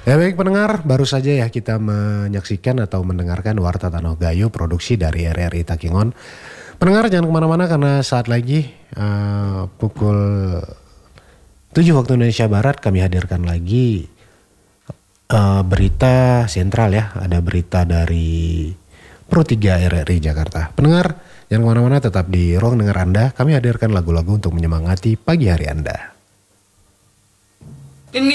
Ya baik pendengar, baru saja ya kita menyaksikan atau mendengarkan Warta Tanoh Gayo produksi dari RRI Takingon. Pendengar jangan kemana-mana karena saat lagi pukul 7 waktu Indonesia Barat kami hadirkan lagi berita sentral ya. Ada berita dari Pro 3 RRI Jakarta. Pendengar jangan kemana-mana, tetap di ruang dengar Anda. Kami hadirkan lagu-lagu untuk menyemangati pagi hari Anda.